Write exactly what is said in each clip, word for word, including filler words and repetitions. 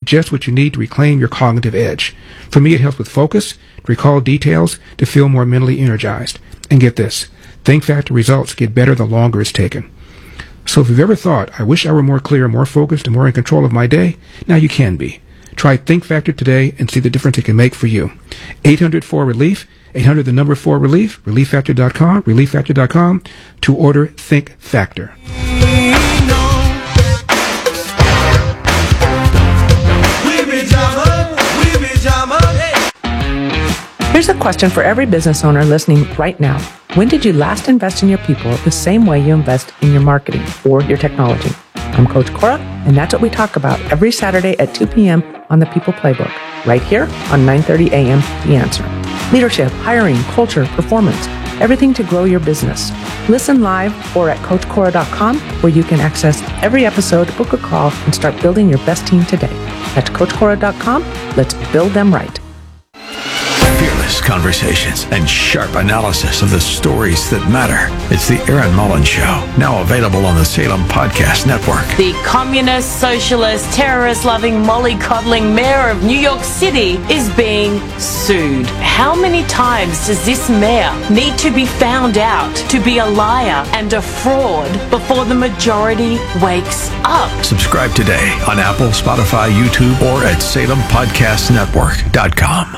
just what you need to reclaim your cognitive edge. For me, it helps with focus, to recall details, to feel more mentally energized. And get this, Think Factor results get better the longer it's taken. So if you've ever thought, I wish I were more clear, more focused, and more in control of my day, now you can be. Try Think Factor today and see the difference it can make for you. eight hundred four relief, eight hundred the number four relief, relief factor dot com, relief factor dot com to order Think Factor. Here's a question for every business owner listening right now. When did you last invest in your people the same way you invest in your marketing or your technology? I'm Coach Cora, and that's what we talk about every Saturday at two p.m. on the People Playbook, right here on nine thirty a.m. The Answer. Leadership, hiring, culture, performance, everything to grow your business. Listen live or at coach cora dot com, where you can access every episode, book a call, and start building your best team today. That's coach cora dot com. Let's build them right. Fearless conversations and sharp analysis of the stories that matter. It's the Aaron Mullins Show, now available on the Salem Podcast Network. The communist, socialist, terrorist-loving, mollycoddling mayor of New York City is being sued. How many times does this mayor need to be found out to be a liar and a fraud before the majority wakes up? Subscribe today on Apple, Spotify, YouTube, or at salem podcast network dot com.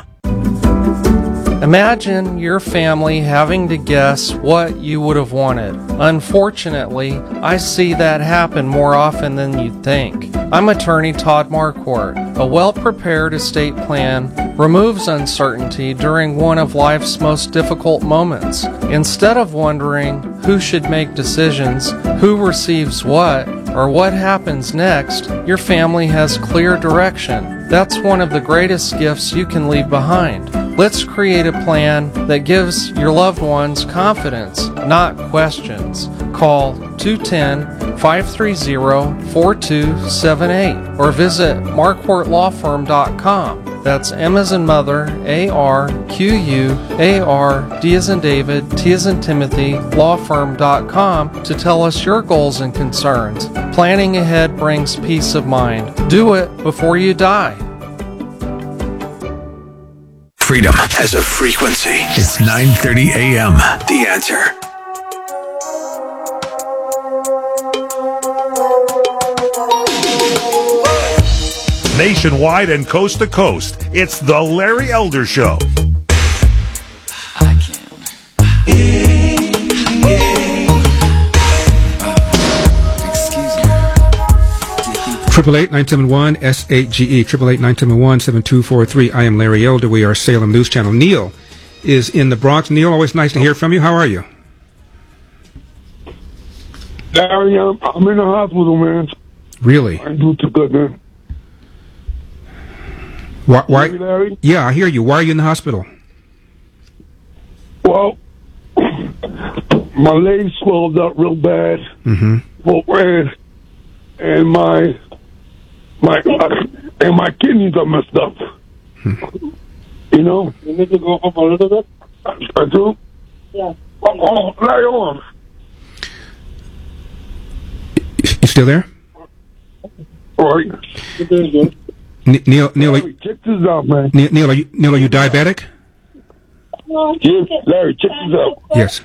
Imagine your family having to guess what you would have wanted. Unfortunately, I see that happen more often than you'd think. I'm attorney Todd Marquardt. A well-prepared estate plan removes uncertainty during one of life's most difficult moments. Instead of wondering who should make decisions, who receives what, or what happens next, your family has clear direction. That's one of the greatest gifts you can leave behind. Let's create a plan that gives your loved ones confidence, not questions. Call two one zero, five three zero, four two seven eight or visit marquardt law firm dot com. That's M as in mother, A R Q U A R D as in David, T as in Timothy, law firm dot com to tell us your goals and concerns. Planning ahead brings peace of mind. Do it before you die. Freedom has a frequency. It's nine thirty a.m. The Answer. Nationwide and coast to coast, it's the Larry Elder Show. I can. Triple eight nine seven one S eight G E. Triple eight nine seven one seven two four three. I am Larry Elder. We are Salem News Channel. Neil is in the Bronx. Neil, always nice to hear from you. How are you? Larry, I'm, I'm in the hospital, man. Really? I do too good, man. Why? why Larry, Larry? Yeah, I hear you. Why are you in the hospital? Well, my leg swelled up real bad. Mm-hmm. Well, and, and my my uh, and my kidneys are messed up. Hmm. You know. You need to go up a little bit. I, I do. Yeah. Oh, oh, Larry, hold on. You still there? All right. You're doing good. N- Neil, Neil, Larry, check this out, man. Neil, Neil, are you Neil, are you diabetic? Yes, Larry, check this out. Yes.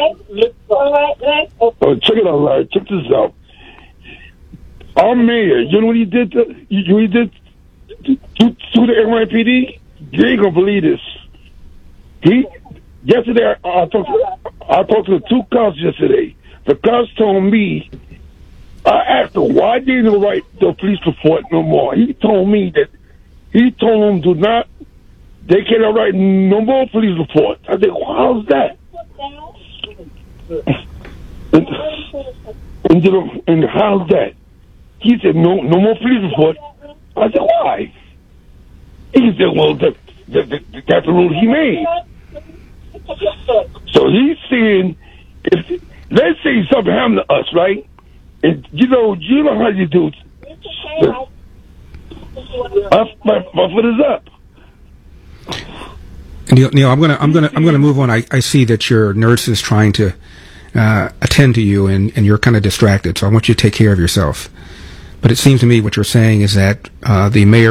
Oh, check it out, Larry. Check this out. Our mayor, you know what he did? To, you know what he did to, to, to the N Y P D? You ain't gonna believe this. He yesterday, I, I talked. To, I talked to the two cops yesterday. The cops told me. I asked him why they didn't write the police report no more. He told me that he told them do not. They cannot write no more police report. I said, well, how's that? And, and, and how's that? He said, no, no more police report. I said, why? He said, well, that, that, that, that's the rule he made. So he's saying, if let's say something happened to us, right? And you know, you know how you do. My, my, my foot is up. Neil, Neil, I'm gonna, I'm gonna, I'm gonna move on. I, I see that your nurse is trying to uh, attend to you, and, and you're kind of distracted. So I want you to take care of yourself. But it seems to me what you're saying is that uh, the mayor